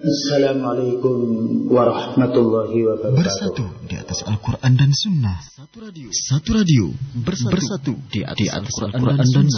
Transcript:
Assalamualaikum warahmatullahi wabarakatuh. Bersatu di atas Al-Quran dan Sunnah. Satu radio bersatu di atas Al-Quran dan Sunnah.